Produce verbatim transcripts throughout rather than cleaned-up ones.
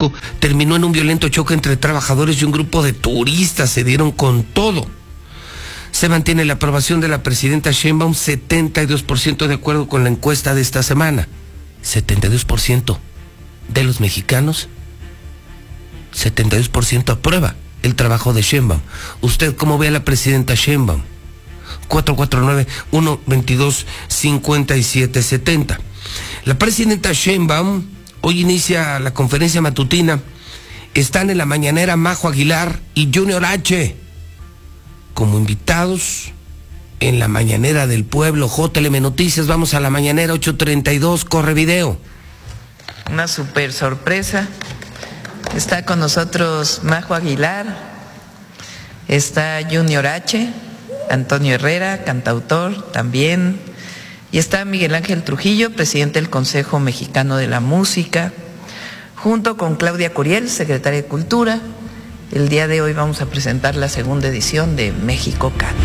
México terminó en un violento choque entre trabajadores y un grupo de turistas. Se dieron con todo. Se mantiene la aprobación de la presidenta Sheinbaum, setenta y dos por ciento de acuerdo con la encuesta de esta semana. setenta y dos por ciento de los mexicanos, setenta y dos por ciento aprueba el trabajo de Sheinbaum. ¿Usted cómo ve a la presidenta Sheinbaum? cuatro cuatro nueve, uno veintidós, cincuenta y siete setenta. La presidenta Sheinbaum hoy inicia la conferencia matutina. Están en la mañanera Majo Aguilar y Junior H como invitados en la mañanera del pueblo. J L M Noticias, vamos a la mañanera ocho treinta y dos, corre video. Una super sorpresa. Está con nosotros Majo Aguilar, está Junior H, Antonio Herrera, cantautor también, y está Miguel Ángel Trujillo, presidente del Consejo Mexicano de la Música, junto con Claudia Curiel, secretaria de Cultura. El día de hoy vamos a presentar la segunda edición de México Canta.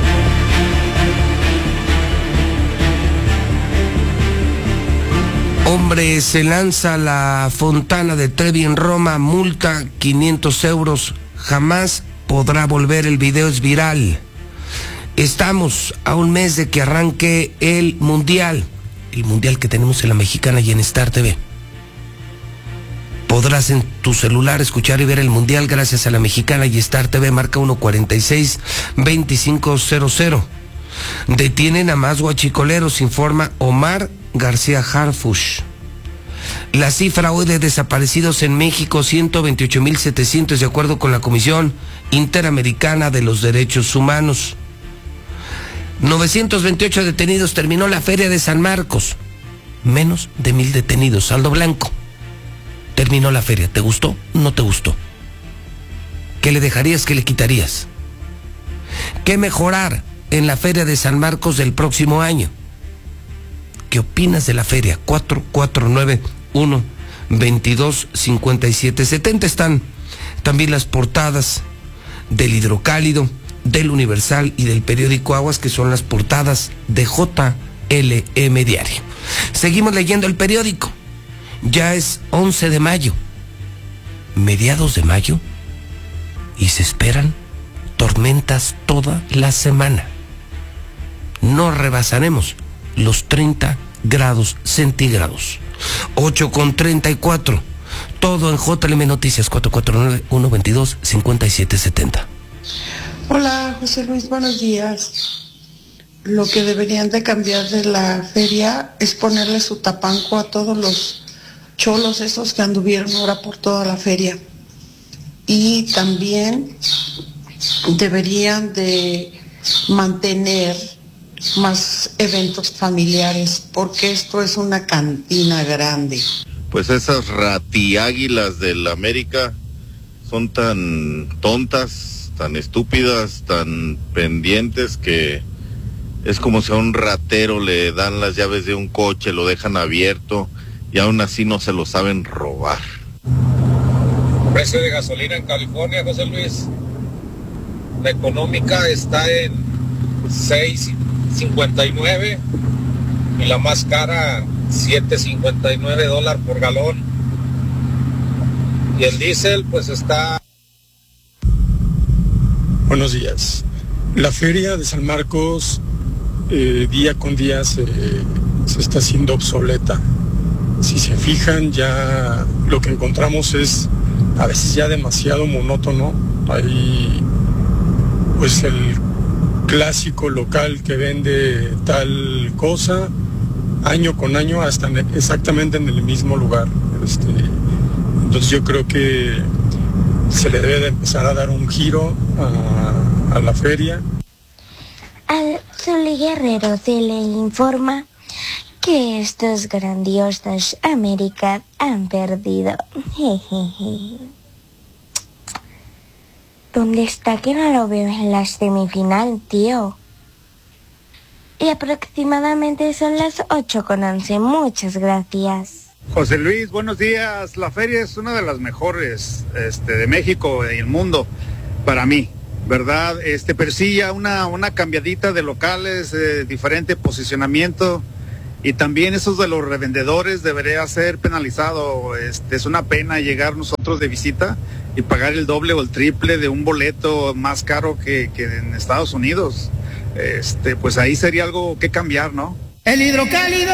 Hombre se lanza a la fontana de Trevi en Roma, multa quinientos euros, jamás podrá volver. El video es viral. Estamos a un mes de que arranque el Mundial, el Mundial que tenemos en La Mexicana y en Star T V. Podrás en tu celular escuchar y ver el Mundial gracias a La Mexicana y Star T V, marca uno cuarenta y seis, veinticinco cero cero. Detienen a más guachicoleros, informa Omar García Harfush. La cifra hoy de desaparecidos en México, ciento veintiocho mil setecientos, de acuerdo con la Comisión Interamericana de los Derechos Humanos. novecientos veintiocho detenidos, terminó la Feria de San Marcos. Menos de mil detenidos, saldo blanco. Terminó la feria. ¿Te gustó? ¿No te gustó? ¿Qué le dejarías? ¿Qué le quitarías? ¿Qué mejorar en la Feria de San Marcos del próximo año? ¿Qué opinas de la feria? cuatro cuatro nueve, uno veintidós, cincuenta y siete setenta. Están también las portadas del Hidrocálido, del Universal y del periódico Aguas, que son las portadas de J L M Diario. Seguimos leyendo el periódico. Ya es once de mayo, mediados de mayo, y se esperan tormentas toda la semana. No rebasaremos los treinta grados centígrados. ocho con treinta y cuatro. Todo en J L M Noticias, cuatro cuatro nueve, uno veintidós, cincuenta y siete setenta. Hola, José Luis, buenos días. Lo que deberían de cambiar de la feria es ponerle su tapanco a todos los cholos esos que anduvieron ahora por toda la feria. Y también deberían de mantener más eventos familiares, porque esto es una cantina grande. Pues esas ratiáguilas del América son tan tontas, tan estúpidas, tan pendientes, que es como si a un ratero le dan las llaves de un coche, lo dejan abierto y aún así no se lo saben robar. Precio de gasolina en California, José Luis. La económica está en seis cincuenta y nueve y la más cara siete cincuenta y nueve dólares por galón. Y el diésel pues está... Buenos días. La feria de San Marcos eh, día con día se, se está haciendo obsoleta. Si se fijan, ya lo que encontramos es a veces ya demasiado monótono. Hay pues el clásico local que vende tal cosa año con año hasta exactamente en el mismo lugar. Este, entonces yo creo que se le debe de empezar a dar un giro a, a la feria. Al Zuli Guerrero se le informa que estos grandiosos América han perdido. Jejeje. ¿Dónde está que no lo veo en la semifinal, tío? Y aproximadamente son las ocho con once. Muchas gracias. José Luis, buenos días. La feria es una de las mejores este, de México y el mundo para mí, ¿verdad? Este, pero sí ya una, una cambiadita de locales, eh, diferente posicionamiento Y también esos de los revendedores debería ser penalizado. Este, es una pena llegar nosotros de visita y pagar el doble o el triple de un boleto más caro que, que en Estados Unidos. Este, pues ahí sería algo que cambiar, ¿no? El hidrocálido